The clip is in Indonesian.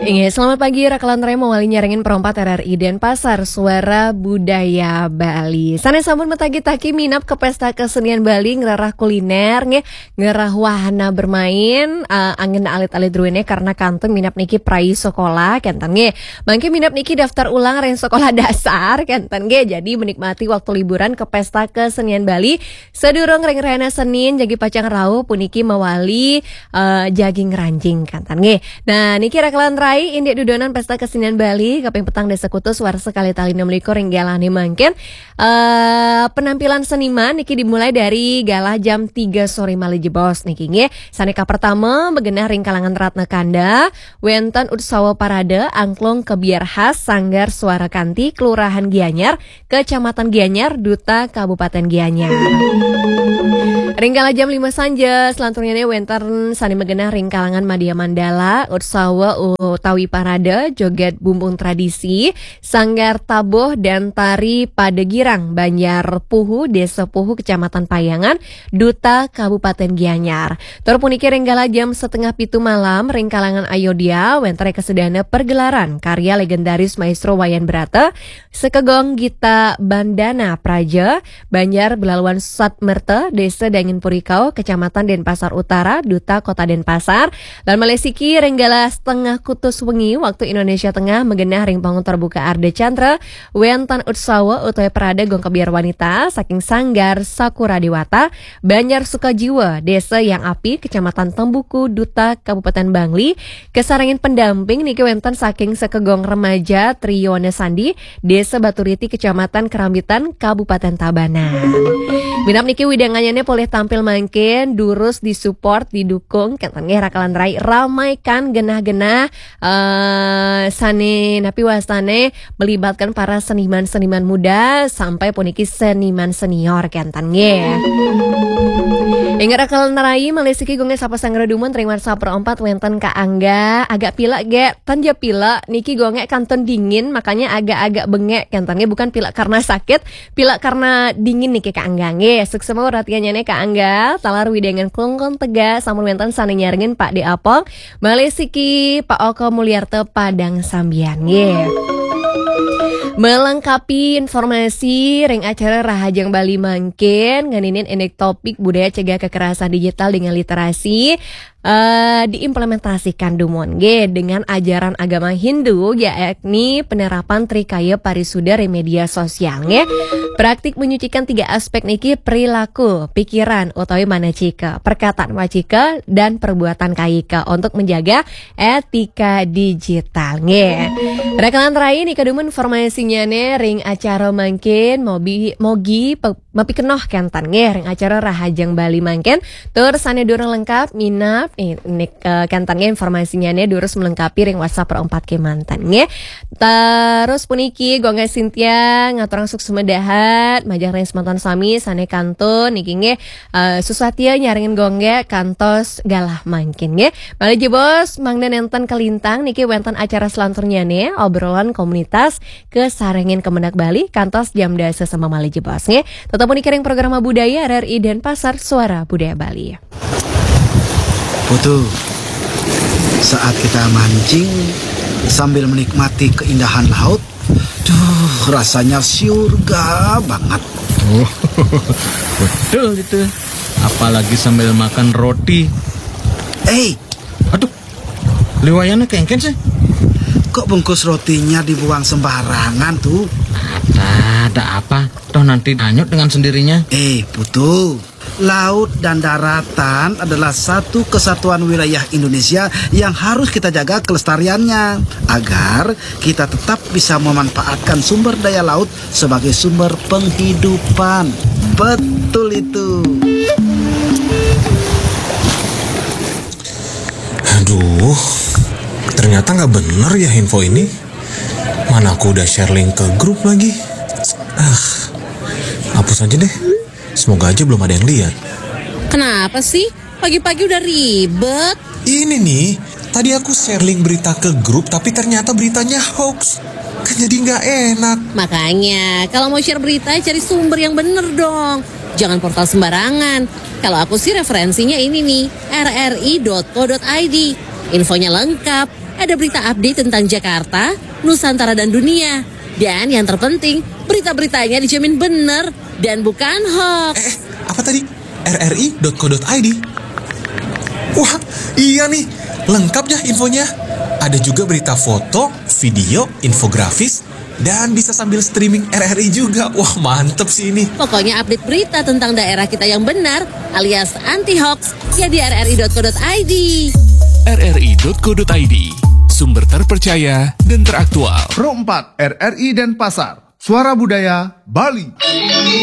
Selamat pagi, Rakalan Ray mawali nyaringin perompat RRI Denpasar, Suara Budaya Bali. Sana sambun metagi-taki minap ke pesta kesenian Bali, ngerarah kuliner, ngerah wahana bermain, angin alit-alit ruinnya karena kantong minap niki prai sekolah, kenten bangke minap niki daftar ulang ren sekolah dasar, kenten jadi menikmati waktu liburan ke pesta kesenian Bali, sedurung reng-rena Senin, jagi pacang rauh, puniki mawali jaging ranjing, kenten Nah, niki Rakalan Ray Indek dudonan pesta kesenian Bali kaping petang desa kutus war sekali tali 6 ring galane mangken penampilan seniman niki dimulai dari galah jam 3 sore mali jebos niki saneka pertama begenah ring kalangan Ratna Kanda wenten utsawa parade angklung kebiar khas Sanggar Suara Kanti Kelurahan Gianyar Kecamatan Gianyar Duta Kabupaten Gianyar. Ringgala jam 5 sanja selanturnya wenten sani megenah ring kalangan Madya Mandala utsawa utawi parade joget bumbung tradisi Sanggar Taboh dan tari Padegirang Banjar Puhu Desa Puhu Kecamatan Payangan Duta Kabupaten Gianyar. Tur puniki ringgala jam 6:30 malam ring kalangan Ayodhya wentere kesedana pergelaran karya legendaris Maestro Wayan Brata Sekegong Gita Bandana Praja Banjar Belaluan Satmerta Desa Dangin Purikau Kecamatan Denpasar Utara Duta Kota Denpasar dan Malesiki ringgala setengah kutus wengi waktu Indonesia Tengah megenah ring panggung terbuka Arde Chandra wenten utsawa utawi parade gong kebiar wanita saking Sanggar Sakura Dewata Banjar Sukajiwa Desa Yang Api Kecamatan Tembuku Duta Kabupaten Bangli kesarangin pendamping niki wenten saking Sekegong Remaja Trione Sandi Desa Baturiti Kecamatan Kerambitan Kabupaten Tabanan. Minap niki widangannya boleh tampil mangkin durus disupport didukung kenten Rakalan Ray ramaikan genah-genah sane napi wastane melibatkan para seniman-seniman muda sampai puniki seniman senior kenten Ingat Rakalan Ray Malesiki gonge sapa sanggara dumun terima saper 4 wenten ka angga agak pilek tanja pilek niki gonge kanton dingin makanya agak-agak bengek kenten bukan pilek karena sakit pilek karena dingin niki ka angga suksema ratiannya ka angga talar widangan klongkon tega samun wenten sane nyaringin Pak De Apong Malesiki Pak Oko Mulyarto Padang Sambian melengkapi informasi ring acara Rahajang Bali mangkin nganinin endek topik budaya cegah kekerasan digital dengan literasi diimplementasikan dumon dengan ajaran agama Hindu yakni penerapan Trikaya Parisuda media sosial praktik menyucikan 3 aspek niki perilaku pikiran utawi manacika perkataan wacika dan perbuatan kaika untuk menjaga etika digital Rakalan Ray nih kadumun informasinya ring acara mangkin mogi mapi kenoh kentan ring acara Rahajang Bali mangkin tur sane durung lengkap minap kantannya informasinya durus melengkapi ring WhatsApp per 4 ke mantan terus puniki gonga Cynthia ngaturang sukses medahat majang ring semantan sami sane kantun niki Susatia nyaringin gongge kantos galah mangkin balik jebos mangdan enten kelintang niki wenten acara selanturnya obrolan komunitas kesarengin Kemendak Bali kantos jam dasa sama mali jebos tetap puniki ring program budaya RRI Denpasar Suara Budaya Bali. Putu, saat kita mancing sambil menikmati keindahan laut, rasanya surga banget. Oh, betul itu. Apalagi sambil makan roti. Aduh, liwayannya kengken sih. Kok bungkus rotinya dibuang sembarangan tuh? Ada apa? Toh nanti hanyut dengan sendirinya. Putu. Laut dan daratan adalah satu kesatuan wilayah Indonesia yang harus kita jaga kelestariannya agar kita tetap bisa memanfaatkan sumber daya laut sebagai sumber penghidupan. Betul itu. Aduh, ternyata nggak bener ya info ini. Mana aku udah share link ke grup lagi. Hapus aja deh. Semoga aja belum ada yang lihat. Kenapa sih? Pagi-pagi udah ribet. Ini nih, tadi aku share link berita ke grup tapi ternyata beritanya hoax. Kan jadi nggak enak. Makanya, kalau mau share berita cari sumber yang bener dong. Jangan portal sembarangan. Kalau aku sih referensinya ini nih, rri.co.id. Infonya lengkap, ada berita update tentang Jakarta, Nusantara dan dunia. Dan yang terpenting, berita-beritanya dijamin benar dan bukan hoax. Apa tadi? rri.co.id. Wah, iya nih, lengkap ya infonya. Ada juga berita foto, video, infografis, dan bisa sambil streaming RRI juga. Wah, mantep sih ini. Pokoknya update berita tentang daerah kita yang benar alias anti-hoax ya di rri.co.id. rri.co.id, sumber terpercaya dan teraktual. Pro 4 RRI Denpasar, Suara Budaya Bali.